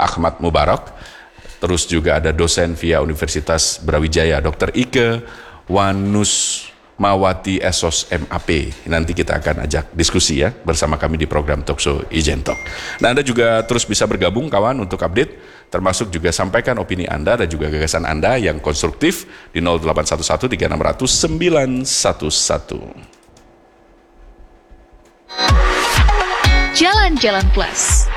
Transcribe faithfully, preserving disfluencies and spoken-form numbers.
Ahmad Mubarak. Terus juga ada dosen via Universitas Brawijaya, dokter Ike Wanusmawati Esos M A P. Nanti kita akan ajak diskusi ya bersama kami di program Talkshow Ijen Talk. Nah, Anda juga terus bisa bergabung kawan untuk update, termasuk juga sampaikan opini Anda dan juga gagasan Anda yang konstruktif di nol delapan satu satu tiga enam nol nol sembilan satu satu. Jalan-Jalan Plus.